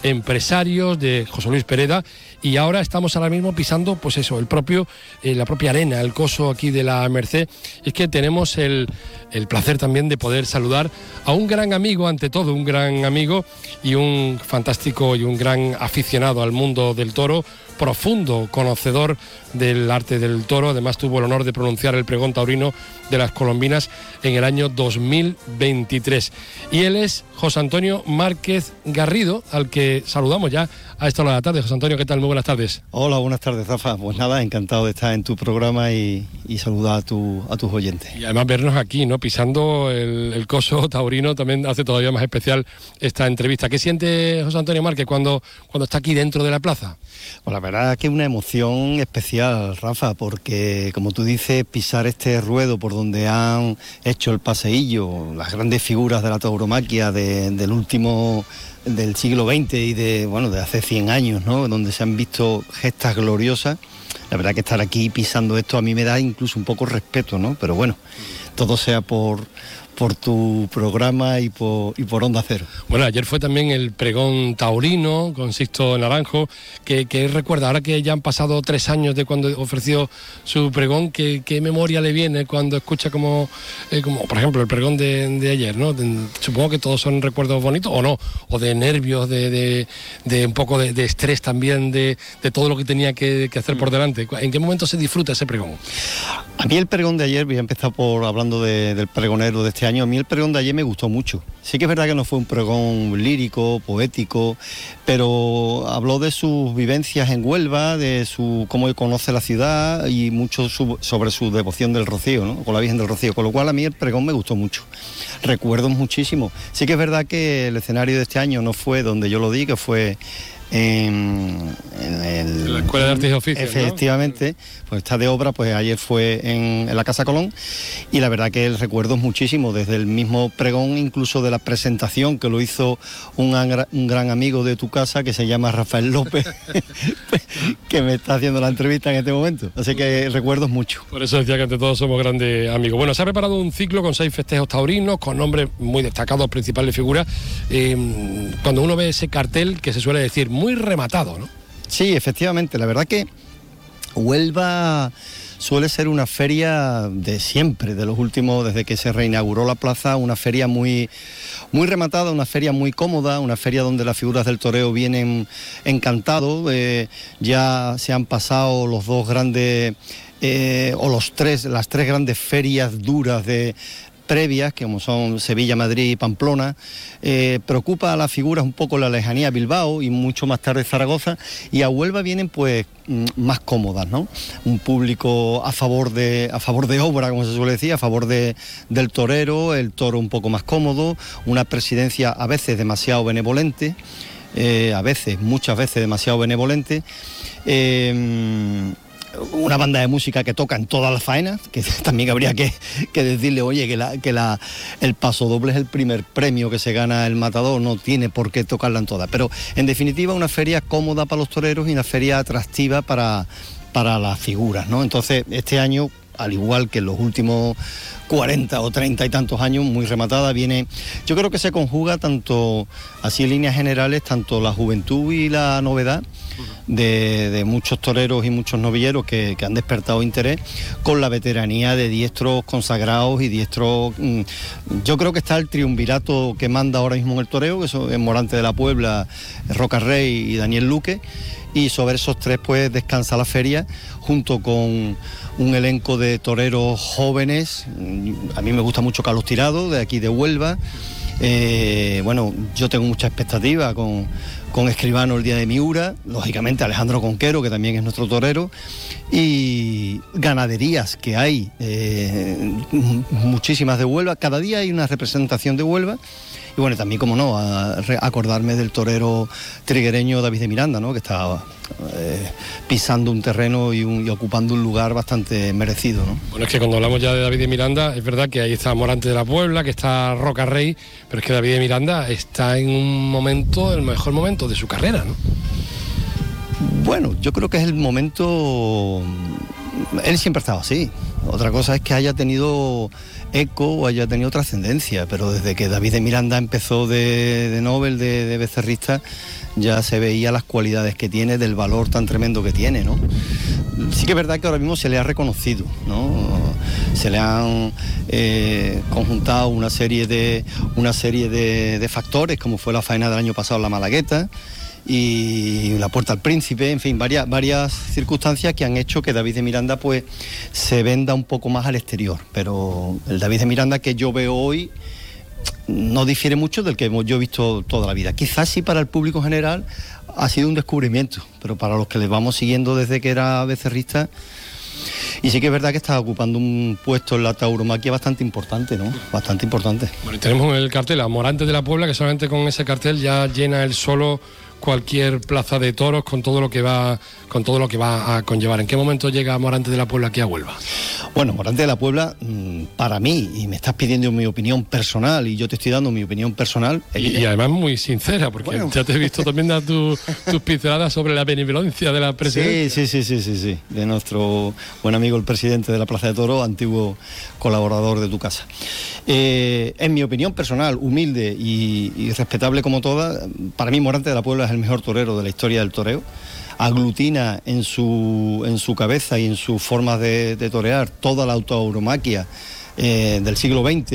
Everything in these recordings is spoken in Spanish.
empresarios, de José Luis Pereda, y ahora estamos ahora mismo pisando, pues eso, la propia arena, el coso aquí de la Merced. Es que tenemos el placer también de poder saludar a un gran amigo, ante todo un gran amigo, y un fantástico y un gran aficionado al mundo del toro, profundo conocedor del arte del toro. Además tuvo el honor de pronunciar el pregón taurino de las Colombinas en el año 2023. Y él es José Antonio Márquez Garrido, al que saludamos ya a esta hora de la tarde. José Antonio, ¿qué tal? Muy buenas tardes. Hola, buenas tardes, Rafa. Pues nada, encantado de estar en tu programa y saludar a tus oyentes. Y además vernos aquí, ¿no? Pisando el coso taurino también hace todavía más especial esta entrevista. ¿Qué siente José Antonio Márquez cuando está aquí dentro de la plaza? Pues la verdad es que es una emoción especial, Rafa, porque como tú dices, pisar este ruedo por donde han hecho el paseillo, las grandes figuras de la tauromaquia del siglo XX y de hace 100 años, ¿no? Donde se han visto gestas gloriosas. La verdad que estar aquí pisando esto a mí me da incluso un poco respeto, ¿no? Pero bueno, todo sea por tu programa y por Onda Cero. Bueno, ayer fue también el pregón taurino con Sixto Naranjo, que recuerda, ahora que ya han pasado 3 años de cuando ofreció su pregón, ¿qué memoria le viene cuando escucha como por ejemplo el pregón de ayer, ¿no? Supongo que todos son recuerdos bonitos, o no, o de nervios, de un poco de estrés también, de todo lo que tenía que hacer por delante. ¿En qué momento se disfruta ese pregón? A mí el pregón de ayer, voy a empezar hablando del pregonero de este año. A mí el pregón de ayer me gustó mucho. Sí que es verdad que no fue un pregón lírico, poético, pero habló de sus vivencias en Huelva, de cómo conoce la ciudad y mucho sobre su devoción del Rocío, ¿no? Con la Virgen del Rocío, con lo cual a mí el pregón me gustó mucho. Recuerdo muchísimo. Sí que es verdad que el escenario de este año no fue donde yo lo di, que fue en la Escuela de Artes y Oficios, efectivamente, ¿no? Pues está de obra, pues ayer fue en la Casa Colón, y la verdad que el recuerdo es muchísimo, desde el mismo pregón, incluso de la presentación que lo hizo un gran amigo de tu casa que se llama Rafael López, que me está haciendo la entrevista en este momento, así que recuerdos mucho. Por eso decía que ante todos somos grandes amigos. Bueno, se ha preparado un ciclo con 6 festejos taurinos, con nombres muy destacados, principales figuras. Cuando uno ve ese cartel, que se suele decir muy rematado, ¿no? Sí, efectivamente, la verdad que Huelva suele ser una feria de siempre, desde que se reinauguró la plaza, una feria muy rematada, una feria muy cómoda, una feria donde las figuras del toreo vienen encantados. Ya se han pasado los dos grandes, las tres grandes ferias duras previas, como son Sevilla, Madrid y Pamplona. Preocupa a las figuras un poco la lejanía a Bilbao y mucho más tarde Zaragoza, y a Huelva vienen pues más cómodas, ¿no? Un público a favor de obra, como se suele decir, a favor del torero, el toro un poco más cómodo, una presidencia a veces demasiado benevolente, muchas veces demasiado benevolente. Una banda de música que toca en todas las faenas, que también habría que decirle, oye, que el paso doble es el primer premio que se gana el matador, no tiene por qué tocarla en todas. Pero en definitiva una feria cómoda para los toreros y una feria atractiva para las figuras, ¿no? Entonces este año, al igual que en los últimos 40 o 30 y tantos años, muy rematada, yo creo que se conjuga tanto, así en líneas generales, tanto la juventud y la novedad de muchos toreros y muchos novilleros que han despertado interés, con la veteranía de diestros consagrados y diestros. Yo creo que está el triunvirato que manda ahora mismo en el toreo, que son Morante de la Puebla, Roca Rey y Daniel Luque, y sobre esos tres pues descansa la feria, junto con un elenco de toreros jóvenes. A mí me gusta mucho Carlos Tirado, de aquí de Huelva. Yo tengo mucha expectativa con Escribano el día de Miura, lógicamente Alejandro Conquero, que también es nuestro torero, y ganaderías que hay, muchísimas de Huelva. Cada día hay una representación de Huelva. Y bueno, también, como no, acordarme del torero triguereño David de Miranda, ¿no? Que está pisando un terreno y ocupando un lugar bastante merecido, ¿no? Bueno, es que cuando hablamos ya de David de Miranda, es verdad que ahí está Morante de la Puebla, que está Roca Rey, pero es que David de Miranda está en un momento, el mejor momento de su carrera, ¿no? Bueno, yo creo que es el momento él siempre ha estado así. Otra cosa es que haya tenido eco o haya tenido trascendencia, pero desde que David de Miranda empezó de Nobel, de becerrista, ya se veía las cualidades que tiene, del valor tan tremendo que tiene, ¿no? Sí que es verdad que ahora mismo se le ha reconocido, ¿no? Se le han conjuntado una serie de factores, como fue la faena del año pasado en la Malagueta y la Puerta al Príncipe, en fin, varias circunstancias que han hecho que David de Miranda pues se venda un poco más al exterior, pero el David de Miranda que yo veo hoy no difiere mucho del que yo he visto toda la vida. Quizás sí para el público general ha sido un descubrimiento, pero para los que les vamos siguiendo desde que era becerrista, y sí que es verdad que está ocupando un puesto en la tauromaquia bastante importante, ¿no? Bastante importante. Bueno, y tenemos el cartel a Morante de la Puebla, que solamente con ese cartel ya llena él solo cualquier plaza de toros con todo lo que va a conllevar. ¿En qué momento llega Morante de la Puebla aquí a Huelva? Bueno, Morante de la Puebla, para mí, y me estás pidiendo mi opinión personal, y yo te estoy dando mi opinión personal. Y además muy sincera, porque bueno, ya te he visto también dar tus pinceladas sobre la benevolencia de la presidencia. Sí, de nuestro buen amigo el presidente de la Plaza de Toros, antiguo colaborador de tu casa. En mi opinión personal, humilde y respetable como toda, para mí Morante de la Puebla es el mejor torero de la historia del toreo. Aglutina en su cabeza y en sus formas de torear toda la tauromaquia del siglo XX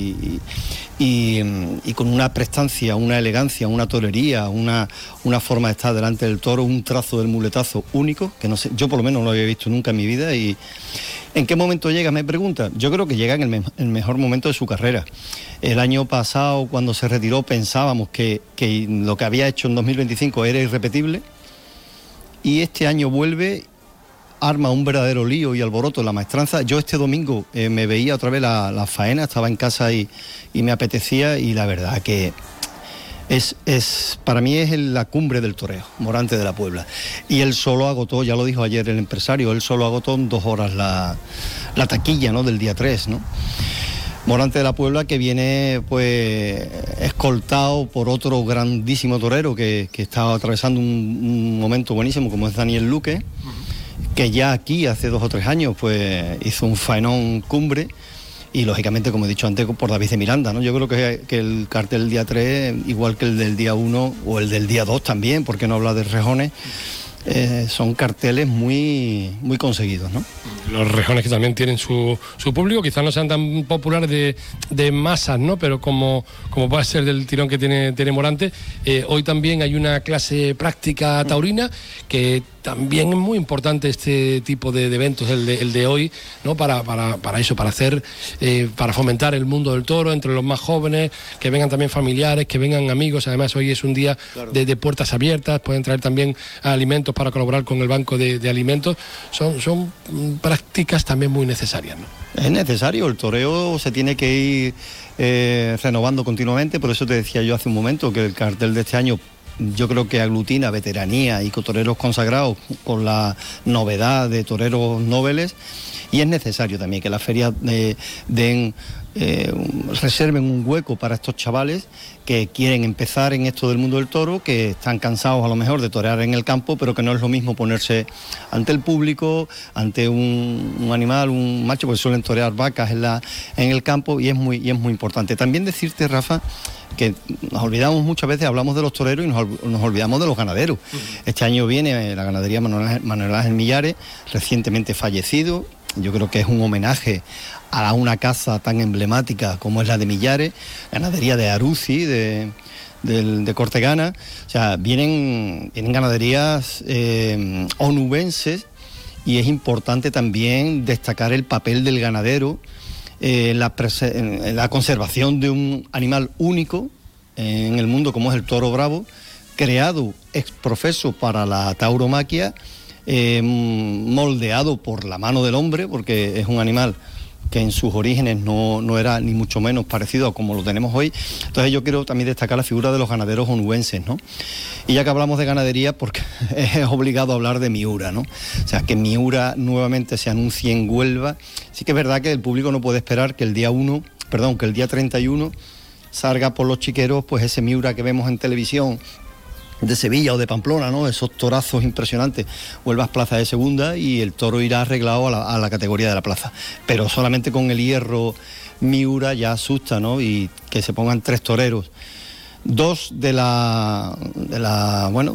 y con una prestancia, una elegancia, una torería, una forma de estar delante del toro, un trazo del muletazo único, que no sé, yo por lo menos no lo había visto nunca en mi vida. Y ¿en qué momento llega? Me pregunta. Yo creo que llega en el mejor momento de su carrera. El año pasado, cuando se retiró, pensábamos que lo que había hecho en 2025 era irrepetible, y este año vuelve, arma un verdadero lío y alboroto en la maestranza. Yo este domingo me veía otra vez la faena, estaba en casa y me apetecía, y la verdad que para mí es la cumbre del toreo, Morante de la Puebla. Y él solo agotó, ya lo dijo ayer el empresario, él solo agotó en 2 horas la taquilla, ¿no?, del día 3, ¿no? Morante de la Puebla, que viene pues escoltado por otro grandísimo torero que está atravesando un momento buenísimo, como es Daniel Luque, que ya aquí hace 2 o 3 años pues hizo un faenón cumbre, y lógicamente, como he dicho antes, por David de Miranda, ¿no? Yo creo que el cartel del día 3, igual que el del día 1 o el del día 2 también, porque no habla de rejones, son carteles muy, muy conseguidos, ¿no? Los rejones que también tienen su público, quizás no sean tan populares de masas, ¿no? Pero como puede ser del tirón que tiene Morante, hoy también hay una clase práctica taurina que también es muy importante, este tipo de eventos, el de hoy, ¿no? Para eso, para hacer, para fomentar el mundo del toro entre los más jóvenes, que vengan también familiares, que vengan amigos. Además, hoy es un día, claro, de puertas abiertas, pueden traer también alimentos para colaborar con el banco de alimentos. Son prácticas también muy necesarias, ¿no? Es necesario, el toreo se tiene que ir renovando continuamente, por eso te decía yo hace un momento que el cartel de este año yo creo que aglutina veteranía y toreros consagrados con la novedad de toreros nobles, y es necesario también que las ferias reserven un hueco para estos chavales que quieren empezar en esto del mundo del toro, que están cansados a lo mejor de torear en el campo, pero que no es lo mismo ponerse ante el público, ante un animal, un macho, porque suelen torear vacas en el campo, y es muy importante. También decirte, Rafa, que nos olvidamos muchas veces, hablamos de los toreros y nos olvidamos de los ganaderos. Este año viene la ganadería Manuel Ángel Millares, recientemente fallecido. Yo creo que es un homenaje a una caza tan emblemática como es la de Millares, ganadería de Aruzi, de Cortegana. O sea, vienen ganaderías onubenses, y es importante también destacar el papel del ganadero en la conservación de un animal único en el mundo como es el toro bravo, creado ex profeso para la tauromaquia, moldeado por la mano del hombre, porque es un animal que en sus orígenes no era ni mucho menos parecido a como lo tenemos hoy. Entonces yo quiero también destacar la figura de los ganaderos onubenses, ¿no? Y ya que hablamos de ganadería, porque es obligado hablar de Miura, ¿no? O sea, que Miura nuevamente se anuncie en Huelva. Sí que es verdad que el público no puede esperar que el día 31 salga por los chiqueros pues ese Miura que vemos en televisión, Sevilla o de Pamplona, ¿no? Esos torazos impresionantes. Vuelvas plaza de segunda y el toro irá arreglado a la categoría de la plaza. Pero solamente con el hierro Miura ya asusta, ¿no? Y que se pongan 3 toreros. 2 de la bueno,